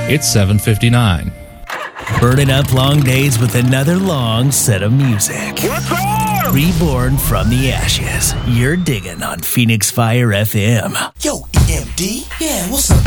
It's 7:59. Burning up long days with another long set of music. What's up? Reborn from the ashes. You're digging on Phoenix Fire FM. Yo, EMD? Yeah, what's up?